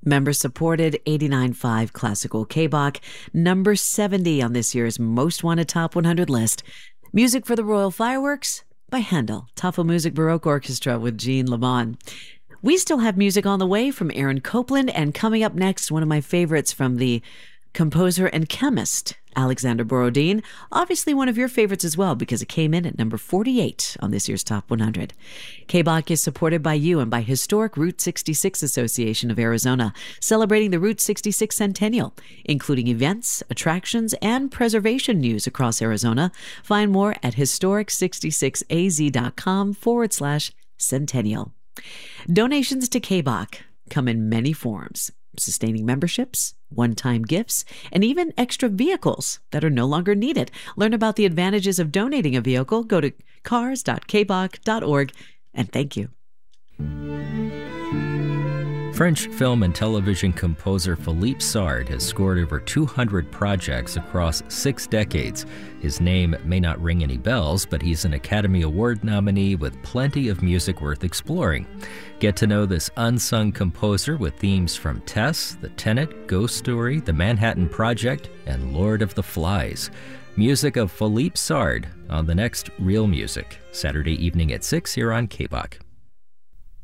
Member-supported 89.5 Classical K-Bach, number 70 on this year's Most Wanted Top 100 list. Music for the Royal Fireworks by Handel, Tafelmusik Baroque Orchestra with Jean Lamont. We still have music on the way from Aaron Copland, and coming up next, one of my favorites from the composer and chemist, Alexander Borodin. Obviously one of your favorites as well, because it came in at number 48 on this year's Top 100. K-Bach is supported by you and by Historic Route 66 Association of Arizona, celebrating the Route 66 Centennial, including events, attractions, and preservation news across Arizona. Find more at historic66az.com/centennial. Donations to K-Bach come in many forms: sustaining memberships, one-time gifts, and even extra vehicles that are no longer needed. Learn about the advantages of donating a vehicle. Go to cars.kbach.org, and thank you. French film and television composer Philippe Sard has scored over 200 projects across 6 decades. His name may not ring any bells, but he's an Academy Award nominee with plenty of music worth exploring. Get to know this unsung composer with themes from Tess, The Tenet, Ghost Story, The Manhattan Project, and Lord of the Flies. Music of Philippe Sard on the next Real Music, Saturday evening at 6 here on K-Bach.